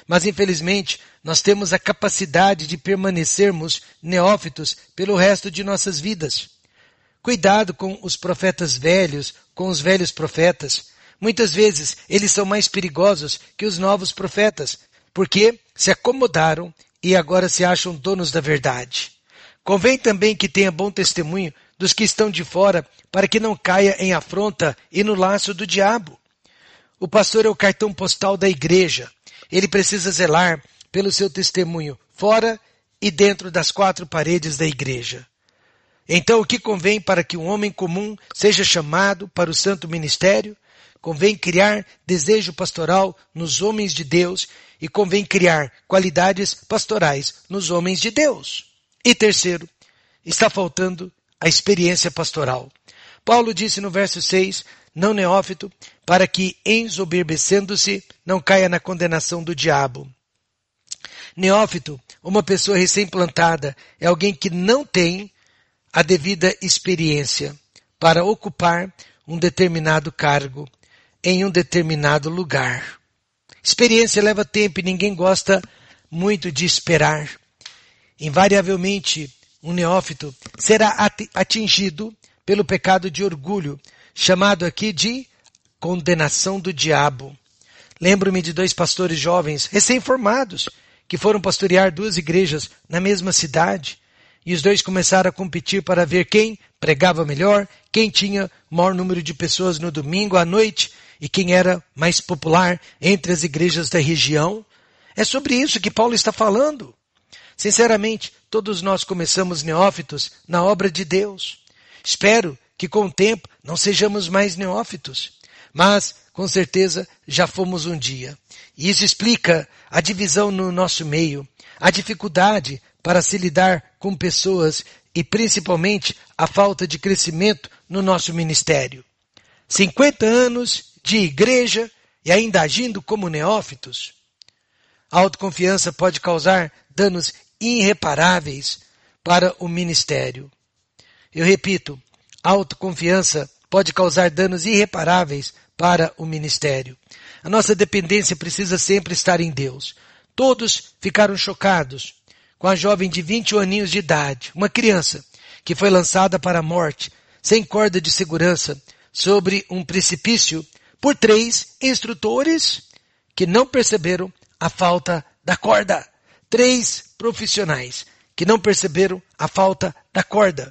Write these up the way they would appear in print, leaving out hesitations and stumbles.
Mas infelizmente nós temos a capacidade de permanecermos neófitos pelo resto de nossas vidas. Cuidado com os profetas velhos, com os velhos profetas. Muitas vezes eles são mais perigosos que os novos profetas, porque se acomodaram e agora se acham donos da verdade. Convém também que tenha bom testemunho dos que estão de fora, para que não caia em afronta e no laço do diabo. O pastor é o cartão postal da igreja. Ele precisa zelar pelo seu testemunho fora e dentro das 4 paredes da igreja. Então, o que convém para que um homem comum seja chamado para o santo ministério? Convém criar desejo pastoral nos homens de Deus e convém criar qualidades pastorais nos homens de Deus. E terceiro, está faltando a experiência pastoral. Paulo disse no verso 6, não neófito, para que, ensoberbecendo-se, não caia na condenação do diabo. Neófito, uma pessoa recém-plantada, é alguém que não tem a devida experiência para ocupar um determinado cargo em um determinado lugar. Experiência leva tempo e ninguém gosta muito de esperar. Invariavelmente, um neófito será atingido pelo pecado de orgulho, chamado aqui de condenação do diabo. Lembro-me de 2 pastores jovens, recém-formados, que foram pastorear 2 igrejas na mesma cidade, e os 2 começaram a competir para ver quem pregava melhor, quem tinha o maior número de pessoas no domingo à noite, e quem era mais popular entre as igrejas da região. É sobre isso que Paulo está falando. Sinceramente, todos nós começamos neófitos na obra de Deus. Espero que com o tempo não sejamos mais neófitos, mas com certeza já fomos um dia. E isso explica a divisão no nosso meio, a dificuldade para se lidar com pessoas e principalmente a falta de crescimento no nosso ministério. 50 anos de igreja e ainda agindo como neófitos. A autoconfiança pode causar danos irreparáveis para o ministério. Eu repito, a autoconfiança pode causar danos irreparáveis para o ministério. A nossa dependência precisa sempre estar em Deus. Todos ficaram chocados com a jovem de 21 aninhos de idade, uma criança, que foi lançada para a morte, sem corda de segurança, sobre um precipício, por 3 instrutores que não perceberam a falta da corda. 3 profissionais que não perceberam a falta da corda.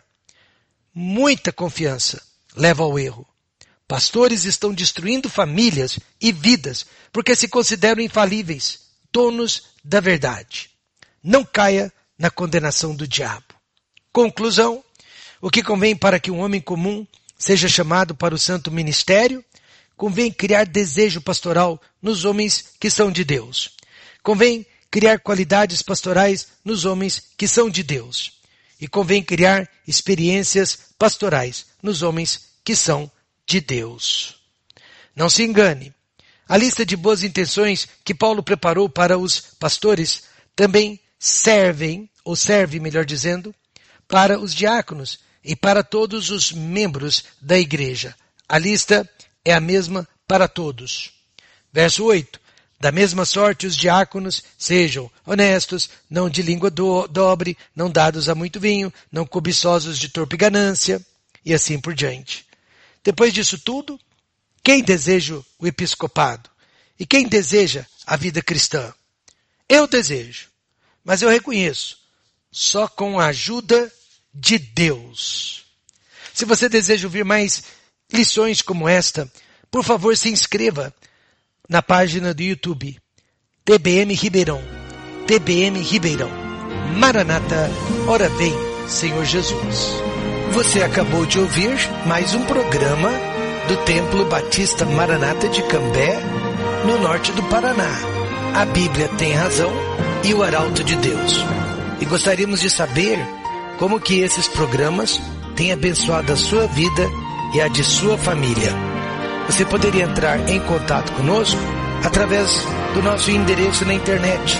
Muita confiança leva ao erro. Pastores estão destruindo famílias e vidas porque se consideram infalíveis, donos da verdade. Não caia na condenação do diabo. Conclusão, o que convém para que um homem comum seja chamado para o santo ministério? Convém criar desejo pastoral nos homens que são de Deus. Convém criar qualidades pastorais nos homens que são de Deus. E convém criar experiências pastorais nos homens que são de Deus. Não se engane. A lista de boas intenções que Paulo preparou para os pastores também serve, melhor dizendo, para os diáconos e para todos os membros da igreja. A lista é a mesma para todos. Verso 8. Da mesma sorte os diáconos sejam honestos, não de língua dobre, não dados a muito vinho, não cobiçosos de torpe ganância, e assim por diante. Depois disso tudo, quem deseja o episcopado? E quem deseja a vida cristã? Eu desejo, mas eu reconheço, só com a ajuda de Deus. Se você deseja ouvir mais lições como esta, por favor se inscreva na página do YouTube, TBM Ribeirão, TBM Ribeirão. Maranata, ora vem, Senhor Jesus. Você acabou de ouvir mais um programa do Templo Batista Maranata de Cambé, no norte do Paraná. A Bíblia tem razão e o Arauto de Deus. E gostaríamos de saber como que esses programas têm abençoado a sua vida e a de sua família. Você poderia entrar em contato conosco através do nosso endereço na internet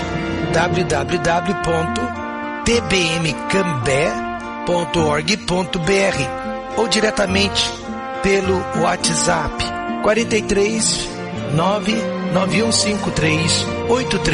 www.tbmcambé.org.br ou diretamente pelo WhatsApp 43 99153 83